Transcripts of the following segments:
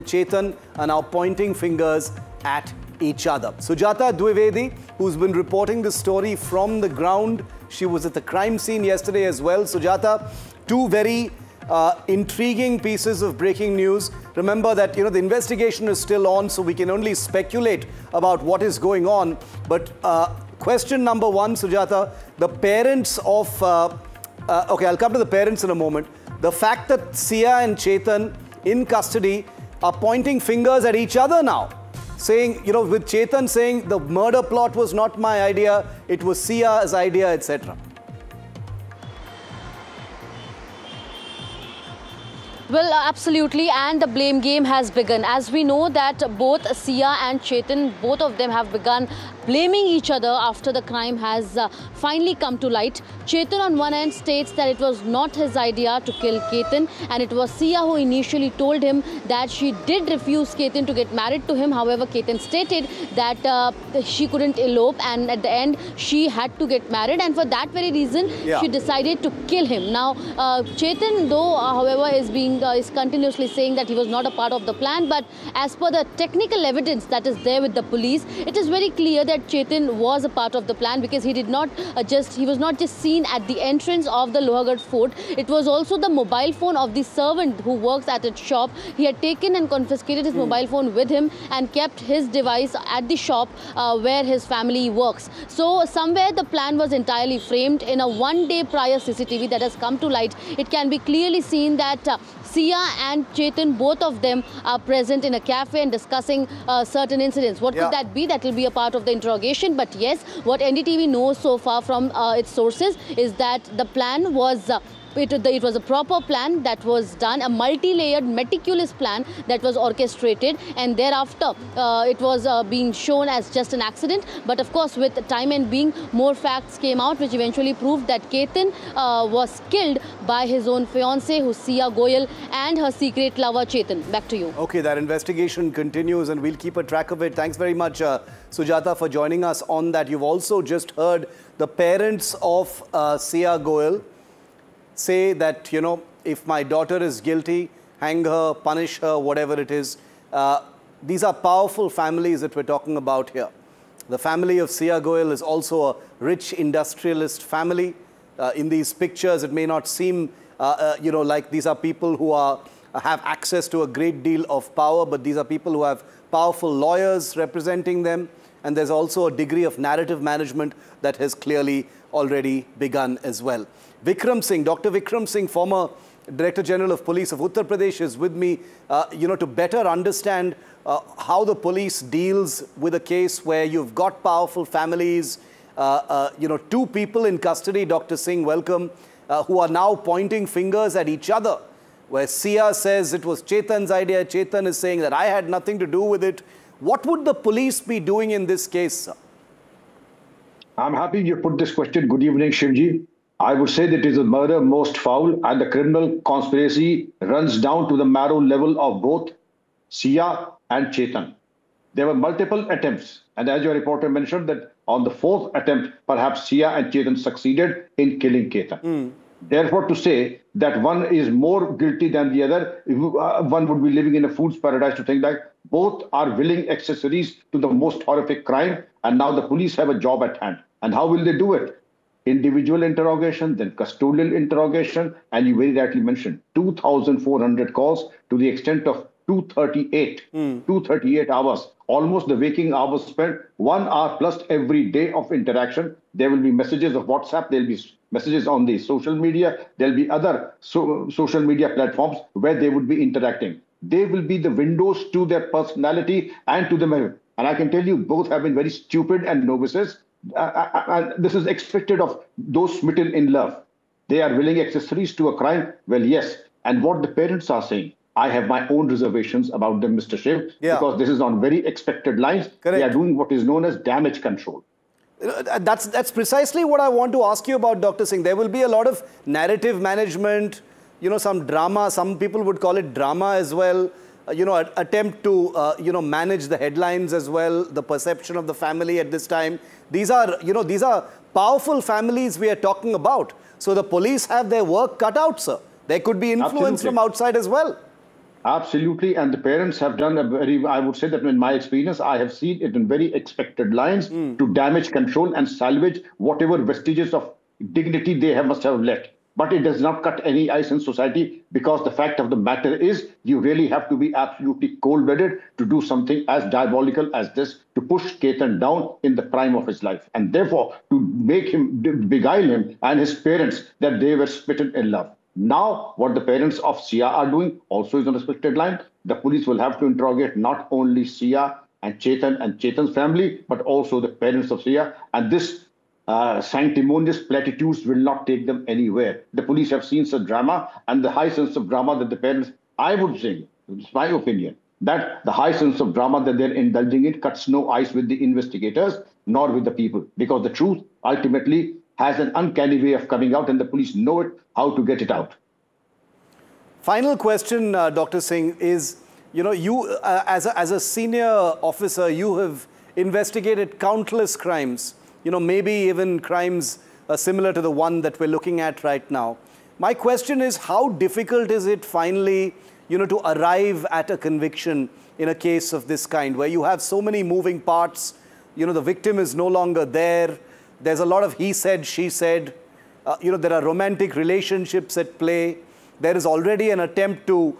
Chetan are now pointing fingers at each other. Sujata Dwivedi, who's been reporting the story from the ground, she was at the crime scene yesterday as well. Sujata, two very intriguing pieces of breaking news. Remember that, the investigation is still on, so we can only speculate about what is going on. But question number one, Sujata, the parents of... okay, I'll come to the parents in a moment. The fact that Sia and Chetan in custody are pointing fingers at each other now, saying, with Chetan saying the murder plot was not my idea, it was Sia's idea, etc. Well, absolutely, and the blame game has begun. As we know that both Sia and Chetan, both of them have begun blaming each other after the crime has finally come to light. Chetan on one end states that it was not his idea to kill Ketan, and it was Sia who initially told him that she did refuse Ketan to get married to him. However, Ketan stated that she couldn't elope, and at the end she had to get married, and for that very reason she decided to kill him. Now Chetan, though, however, is continuously saying that he was not a part of the plan, but as per the technical evidence that is there with the police, it is very clear that Chetan was a part of the plan, because he did not he was not just seen at the entrance of the Lohargarh Fort. It was also the mobile phone of the servant who works at its shop. He had taken and confiscated his mobile phone with him and kept his device at the shop where his family works. So somewhere the plan was entirely framed. In a one-day prior CCTV that has come to light, it can be clearly seen that Sia and Chetan, both of them, are present in a cafe and discussing certain incidents. What could that be? That will be a part of the interrogation. But yes, what NDTV knows so far from its sources is that the plan was... It was a proper plan that was done, a multi-layered, meticulous plan that was orchestrated, and thereafter it was being shown as just an accident. But of course, with time and being, more facts came out, which eventually proved that Ketan was killed by his own fiancée, who's Sia Goyal, and her secret lover, Chetan. Back to you. Okay, that investigation continues, and we'll keep a track of it. Thanks very much, Sujata, for joining us on that. You've also just heard the parents of Sia Goyal say that, if my daughter is guilty, hang her, punish her, whatever it is. These are powerful families that we're talking about here. The family of Sia Goyal is also a rich industrialist family. In these pictures, it may not seem, like these are people who have access to a great deal of power, but these are people who have powerful lawyers representing them. And there's also a degree of narrative management that has clearly already begun as well. Vikram Singh, Dr. Vikram Singh, former Director General of Police of Uttar Pradesh, is with me, to better understand how the police deals with a case where you've got powerful families, two people in custody, Dr. Singh, welcome, who are now pointing fingers at each other, where Sia says it was Chetan's idea, Chetan is saying that I had nothing to do with it. What would the police be doing in this case, sir? I'm happy you put this question. Good evening, Shivji. I would say that it is a murder most foul, and the criminal conspiracy runs down to the marrow level of both Sia and Chetan. There were multiple attempts, and as your reporter mentioned, that on the fourth attempt, perhaps Sia and Chetan succeeded in killing Ketan. Therefore, to say that one is more guilty than the other, one would be living in a fool's paradise to think that both are willing accessories to the most horrific crime, and now the police have a job at hand. And how will they do it? Individual interrogation, then custodial interrogation, and you very rightly mentioned 2,400 calls to the extent of 238 hours, almost the waking hours spent, 1 hour plus every day of interaction. There will be messages of WhatsApp, there'll be messages on the social media, there'll be other social media platforms where they would be interacting. They will be the windows to their personality and to them. And I can tell you, both have been very stupid and novices. And this is expected of those smitten in love. They are willing accessories to a crime. Well, yes. And what the parents are saying, I have my own reservations about them, Mr. Shiv, because this is on very expected lines. Correct. They are doing what is known as damage control. That's precisely what I want to ask you about, Dr. Singh. There will be a lot of narrative management, some drama. Some people would call it drama as well. Attempt to, manage the headlines as well, the perception of the family at this time. These are powerful families we are talking about. So the police have their work cut out, sir. There could be influence from outside as well. Absolutely, and the parents have done a very, I would say that in my experience, I have seen it in very expected lines to damage control and salvage whatever vestiges of dignity they must have left. But it does not cut any ice in society, because the fact of the matter is you really have to be absolutely cold-blooded to do something as diabolical as this, to push Ketan down in the prime of his life, and therefore to make him, beguile him and his parents that they were smitten in love. Now, what the parents of Sia are doing also is on a respected line. The police will have to interrogate not only Sia and Chetan's family, but also the parents of Sia. And this sanctimonious platitudes will not take them anywhere. The police have seen such drama, and the high sense of drama that the parents, I would say, it's my opinion, that the high sense of drama that they're indulging in cuts no ice with the investigators, nor with the people, because the truth ultimately has an uncanny way of coming out, and the police know it, how to get it out. Final question, Dr. Singh, is, you as a senior officer, you have investigated countless crimes, maybe even crimes similar to the one that we're looking at right now. My question is, how difficult is it finally, to arrive at a conviction in a case of this kind, where you have so many moving parts, the victim is no longer there, there's a lot of he said, she said, there are romantic relationships at play, there is already an attempt to,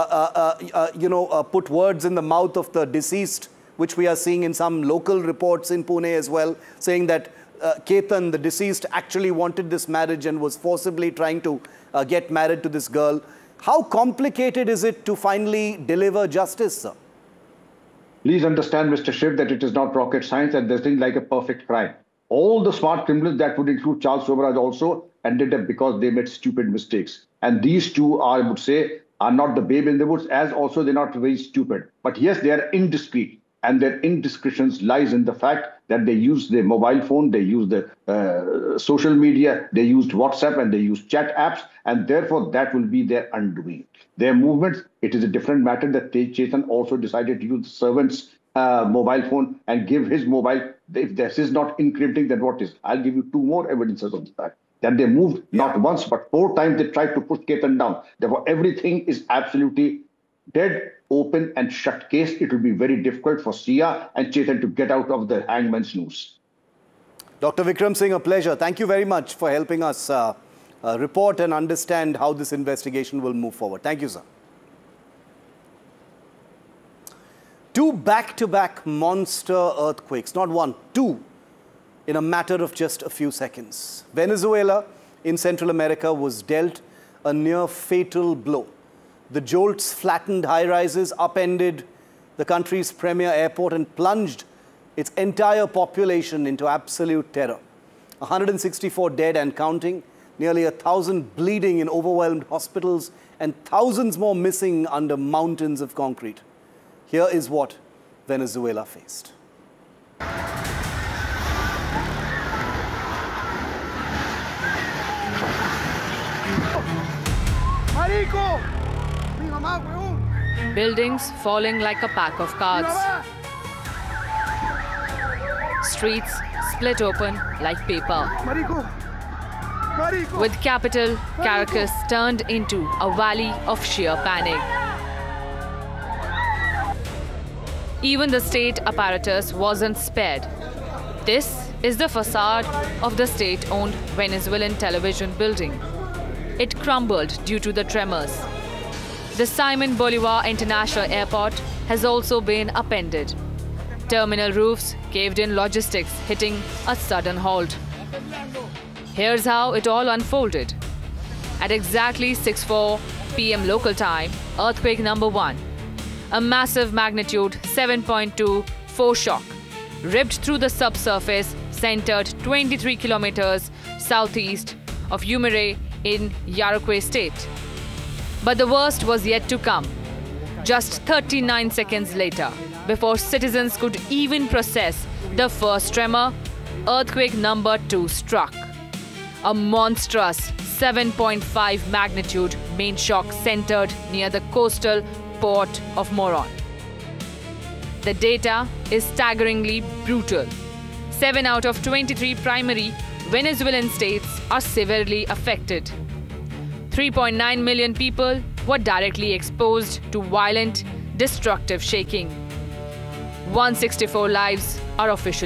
put words in the mouth of the deceased, which we are seeing in some local reports in Pune as well, saying that Ketan, the deceased, actually wanted this marriage and was forcibly trying to get married to this girl. How complicated is it to finally deliver justice, sir? Please understand, Mr. Shiv, that it is not rocket science, and there's nothing like a perfect crime. All the smart criminals, that would include Charles Sobraj also, ended up because they made stupid mistakes. And these two, I would say, are not the babe in the woods, as also they're not very stupid. But yes, they are indiscreet. And their indiscretions lies in the fact that they used their mobile phone, they used the social media, they used WhatsApp, and they used chat apps, and therefore that will be their undoing. Their movements, it is a different matter that Chetan also decided to use the servant's mobile phone and give his mobile. If this is not encrypting, then what is? I'll give you two more evidences of that. That they moved not once, but 4 times they tried to push Ketan down. Therefore, everything is absolutely dead, open and shut case. It will be very difficult for Sia and Chetan to get out of the hangman's noose. Dr. Vikram Singh, a pleasure. Thank you very much for helping us report and understand how this investigation will move forward. Thank you, sir. 2 back-to-back monster earthquakes, not one, 2, in a matter of just a few seconds. Venezuela in Central America was dealt a near fatal blow. The jolts flattened high-rises, upended the country's premier airport and plunged its entire population into absolute terror. 164 dead and counting, nearly 1,000 bleeding in overwhelmed hospitals, and thousands more missing under mountains of concrete. Here is what Venezuela faced. Buildings falling like a pack of cards. Streets split open like paper. With capital Caracas turned into a valley of sheer panic. Even the state apparatus wasn't spared. This is the facade of the state-owned Venezuelan television building. It crumbled due to the tremors. The Simon Bolivar International Airport has also been upended. Terminal roofs caved in, logistics hitting a sudden halt. Here's how it all unfolded. At exactly 6:04 p.m. local time, earthquake number 1, a massive magnitude 7.2 foreshock, ripped through the subsurface, centered 23 kilometers southeast of Yumare in Yaracuy state. But the worst was yet to come. Just 39 seconds later, before citizens could even process the first tremor, earthquake number 2 struck. A monstrous 7.5 magnitude main shock centered near the coastal port of Moron. The data is staggeringly brutal. 7 out of 23 primary Venezuelan states are severely affected. 3.9 million people were directly exposed to violent, destructive shaking. 164 lives are officially